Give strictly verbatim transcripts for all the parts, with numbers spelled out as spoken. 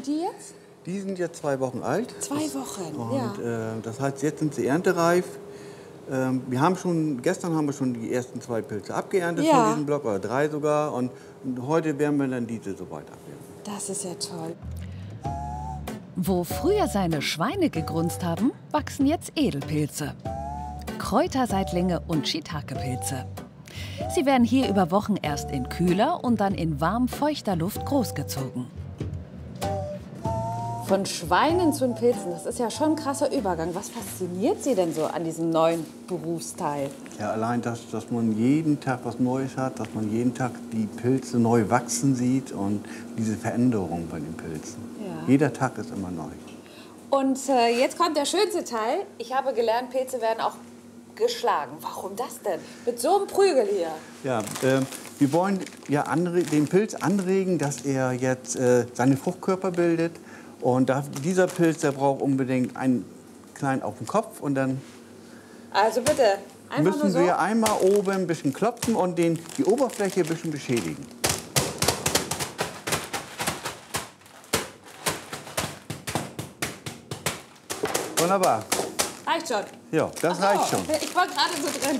die jetzt? Die sind jetzt zwei Wochen alt. Zwei Wochen, und, ja. Äh, das heißt, jetzt sind sie erntereif. Ähm, wir haben schon, gestern haben wir schon die ersten zwei Pilze abgeerntet Ja. von diesem Block, oder drei sogar. Und, und heute werden wir dann diese soweit abernten. Das ist ja toll. Wo früher seine Schweine gegrunzt haben, wachsen jetzt Edelpilze. Kräuterseitlinge und Shiitake-Pilze. Sie werden hier über Wochen erst in kühler und dann in warm feuchter Luft großgezogen. Von Schweinen zu den Pilzen, das ist ja schon ein krasser Übergang. Was fasziniert Sie denn so an diesem neuen Berufsteil? Ja, allein, dass, dass man jeden Tag was Neues hat, dass man jeden Tag die Pilze neu wachsen sieht und diese Veränderung bei den Pilzen. Ja. Jeder Tag ist immer neu. Und äh, jetzt kommt der schönste Teil. Ich habe gelernt, Pilze werden auch geschlagen. Warum das denn? Mit so einem Prügel hier. Ja, äh, wir wollen ja anre den Pilz anregen, dass er jetzt äh, seine Fruchtkörper bildet. Und da, dieser Pilz, der braucht unbedingt einen kleinen auf dem Kopf. Und dann Also bitte, einfach müssen nur so. wir einmal oben ein bisschen klopfen und den, die Oberfläche ein bisschen beschädigen. Wunderbar. Reicht schon. Ja, das Ach so, reicht schon. Ich war gerade so drin.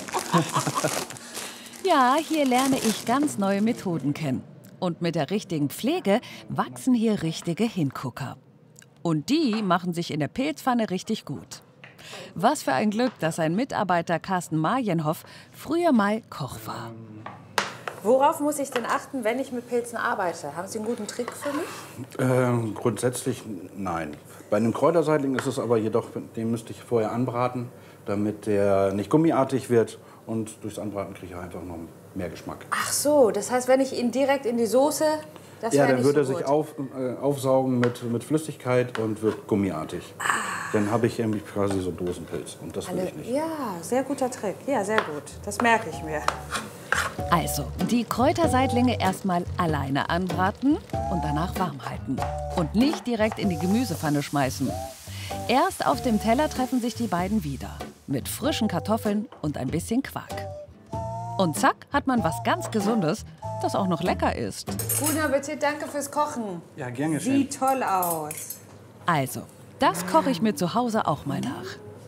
Ja, hier lerne ich ganz neue Methoden kennen. Und mit der richtigen Pflege wachsen hier richtige Hingucker. Und die machen sich in der Pilzpfanne richtig gut. Was für ein Glück, dass sein Mitarbeiter Carsten Marienhoff früher mal Koch war. Worauf muss ich denn achten, wenn ich mit Pilzen arbeite? Haben Sie einen guten Trick für mich? Äh, grundsätzlich nein. Bei einem Kräuterseitling ist es aber jedoch, den müsste ich vorher anbraten, damit der nicht gummiartig wird. Und durchs Anbraten kriege ich einfach noch mehr Geschmack. Ach so, das heißt, wenn ich ihn direkt in die Soße, das Ja, wäre dann nicht wird so er sich gut. auf, äh, aufsaugen mit, mit Flüssigkeit und wird gummiartig. Ah. Dann habe ich irgendwie quasi so Dosenpilz und das will Alle, ich nicht. ja, sehr guter Trick. Ja, sehr gut. Das merke ich mir. Also, die Kräuterseitlinge erstmal alleine anbraten und danach warm halten. Und nicht direkt in die Gemüsepfanne schmeißen. Erst auf dem Teller treffen sich die beiden wieder. Mit frischen Kartoffeln und ein bisschen Quark. Und zack, hat man was ganz Gesundes, das auch noch lecker ist. Guten Appetit, danke fürs Kochen. Ja, gern geschehen. Sieht toll aus. Also, das koche ich mir zu Hause auch mal nach.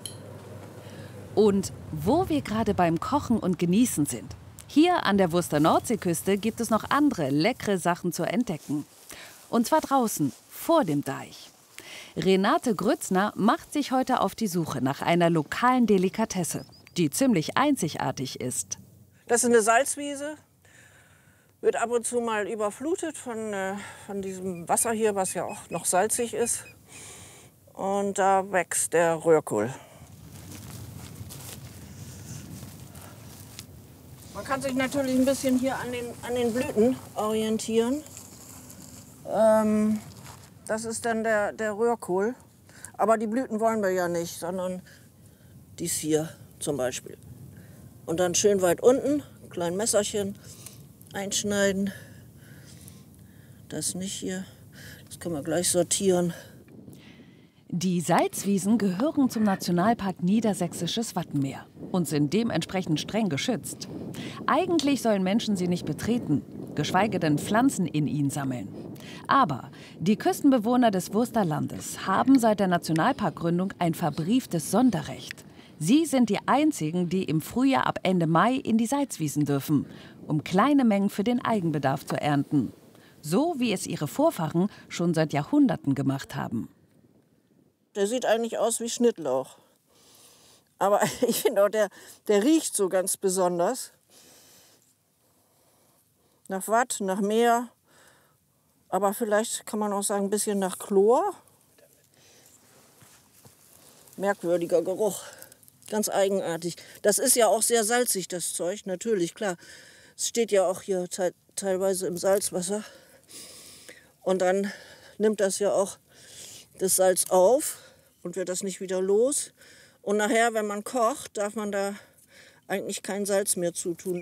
Und wo wir gerade beim Kochen und Genießen sind, hier an der Worcester Nordseeküste gibt es noch andere leckere Sachen zu entdecken. Und zwar draußen, vor dem Deich. Renate Grützner macht sich heute auf die Suche nach einer lokalen Delikatesse, die ziemlich einzigartig ist. Das ist eine Salzwiese, wird ab und zu mal überflutet von, äh, von diesem Wasser hier, was ja auch noch salzig ist. Und da wächst der Röhrkohl. Man kann sich natürlich ein bisschen hier an den, an den Blüten orientieren. Ähm, das ist dann der, der Röhrkohl. Aber die Blüten wollen wir ja nicht, sondern dies hier zum Beispiel. Und dann schön weit unten, klein Messerchen einschneiden. Das nicht hier, das können wir gleich sortieren. Die Salzwiesen gehören zum Nationalpark Niedersächsisches Wattenmeer und sind dementsprechend streng geschützt. Eigentlich sollen Menschen sie nicht betreten, geschweige denn Pflanzen in ihnen sammeln. Aber die Küstenbewohner des Worcesterlandes haben seit der Nationalparkgründung ein verbrieftes Sonderrecht. Sie sind die einzigen, die im Frühjahr ab Ende Mai in die Salzwiesen dürfen, um kleine Mengen für den Eigenbedarf zu ernten. So wie es ihre Vorfahren schon seit Jahrhunderten gemacht haben. Der sieht eigentlich aus wie Schnittlauch. Aber ich finde auch, der, der riecht so ganz besonders. Nach Watt, nach Meer. Aber vielleicht kann man auch sagen, ein bisschen nach Chlor. Merkwürdiger Geruch. Ganz eigenartig. Das ist ja auch sehr salzig, das Zeug, natürlich, klar. Es steht ja auch hier te teilweise im Salzwasser. Und dann nimmt das ja auch das Salz auf und wird das nicht wieder los. Und nachher, wenn man kocht, darf man da eigentlich kein Salz mehr zutun.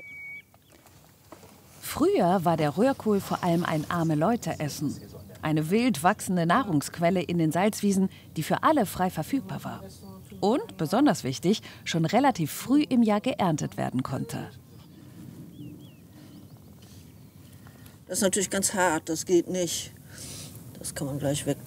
Früher war der Röhrkohl vor allem ein Arme-Leute-Essen. Eine wild wachsende Nahrungsquelle in den Salzwiesen, die für alle frei verfügbar war. Und, besonders wichtig, schon relativ früh im Jahr geerntet werden konnte. Das ist natürlich ganz hart, das geht nicht. Das kann man gleich weg.